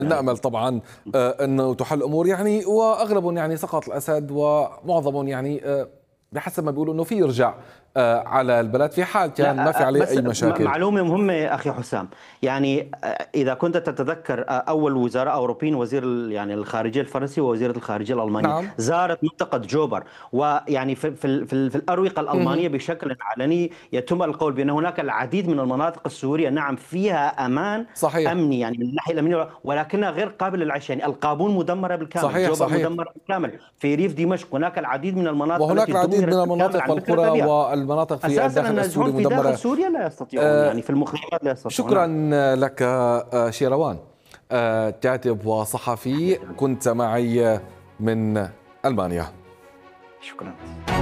نأمل طبعا أنه تحل الأمور يعني، وأغلب يعني سقط الأسد ومعظم يعني بحسب ما بيقولوا أنه في يرجع على البلد في حال كان ما في لا عليه بس أي مشاكل. معلومة مهمة أخي حسام. يعني إذا كنت تتذكر أول وزراء أوروبيين، وزير يعني الخارجية الفرنسي ووزيرة الخارجية الألمانية نعم. زارت منطقة جوبر. ويعني في الأروقة مهم. الألمانية بشكل علني يتم القول بأن هناك العديد من المناطق السورية نعم فيها أمان صحيح أمني، يعني من الناحية الأمنية، ولكنها غير قابلة للعيش. يعني القابون مدمرة بالكامل، صحيح جوبر صحيح. مدمرة بالكامل. في ريف دمشق هناك العديد من المناطق وهناك التي العديد من دمرت بالكامل المناطق عن بكرة والقرى أبيها. والمناطق في اساسا الداخل السوري النازحون في داخل مدمرة. سوريا لا يستطيعون، آه، يعني في المخيمات لا يستطيعون. شكرا نعم. لك شيروان، كاتب وصحفي شكرا. كنت معي من ألمانيا. شكرا.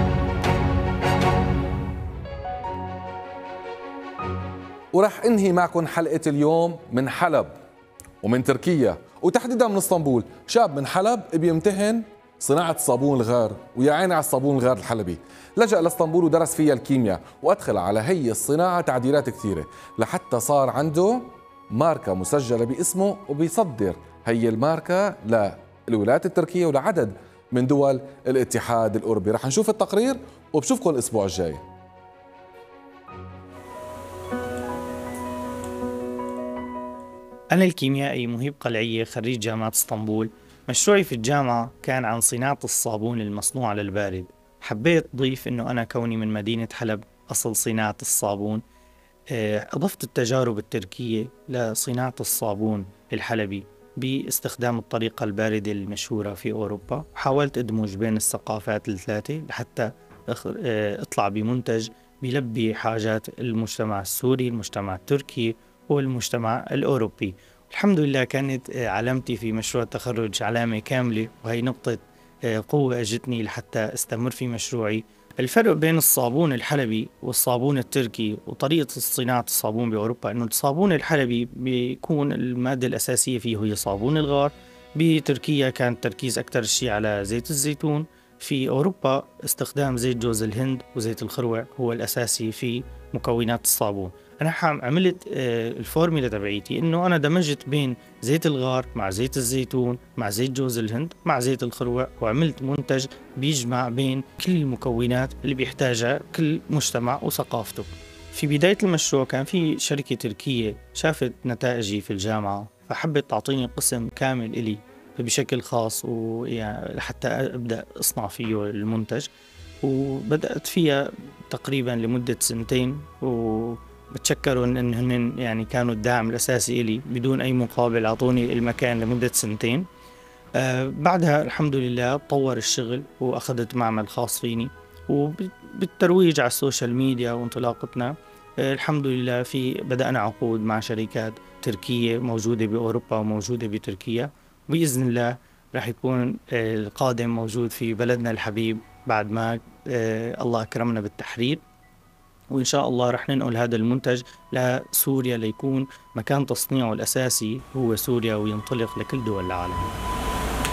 ورح انهي معكم حلقة اليوم من حلب ومن تركيا، وتحديدا من اسطنبول. شاب من حلب بيمتهن صناعة صابون الغار، ويا عيني على الصابون الغار الحلبي. لجأ لاسطنبول ودرس فيها الكيمياء، وأدخل على هي الصناعة تعديلات كثيرة لحتى صار عنده ماركة مسجلة باسمه، وبيصدر هي الماركة للولايات التركية ولعدد من دول الاتحاد الأوروبي. رح نشوف التقرير وبشوفكم الأسبوع الجاي. أنا الكيميائي مهيب قلعية، خريج جامعة اسطنبول. مشروعي في الجامعة كان عن صناعة الصابون المصنوع للبارد. حبيت أضيف أنه أنا كوني من مدينة حلب أصل صناعة الصابون، أضفت التجارب التركية لصناعة الصابون الحلبي باستخدام الطريقة الباردة المشهورة في أوروبا. حاولت أدمج بين الثقافات الثلاثة لحتى أطلع بمنتج بيلبي حاجات المجتمع السوري، المجتمع التركي والمجتمع الأوروبي. الحمد لله كانت علامتي في مشروع التخرج علامة كاملة، وهي نقطة قوة أجتني لحتى استمر في مشروعي. الفرق بين الصابون الحلبي والصابون التركي وطريقة صناعة الصابون بأوروبا إنه الصابون الحلبي بيكون المادة الأساسية فيه هي صابون الغار. بتركيا كان التركيز أكثر شيء على زيت الزيتون. في أوروبا استخدام زيت جوز الهند وزيت الخروع هو الأساسي في مكونات الصابون. أنا عملت الفورميلا تبعيتي إنه أنا دمجت بين زيت الغار مع زيت الزيتون مع زيت جوز الهند مع زيت الخروع، وعملت منتج بيجمع بين كل المكونات اللي بيحتاجها كل مجتمع وثقافته. في بداية المشروع كان في شركة تركية شافت نتائجي في الجامعة، فحبت تعطيني قسم كامل إلي بشكل خاص، ويعني لحتى أبدأ أصنع فيه المنتج. وبدأت فيها تقريبا لمدة 2 سنين، وبتشكروا إن هن يعني كانوا الدعم الأساسي إلي بدون أي مقابل، أعطوني المكان لمدة 2 سنين. بعدها الحمد لله تطور الشغل وأخذت معمل خاص فيني، وبالترويج على السوشيال ميديا وانطلاقتنا الحمد لله بدأنا عقود مع شركات تركية موجودة بأوروبا وموجودة بتركيا. بإذن الله راح يكون القادم موجود في بلدنا الحبيب بعد ما الله أكرمنا بالتحرير، وإن شاء الله رح ننقل هذا المنتج لسوريا ليكون مكان تصنيعه الأساسي هو سوريا، وينطلق لكل دول العالم.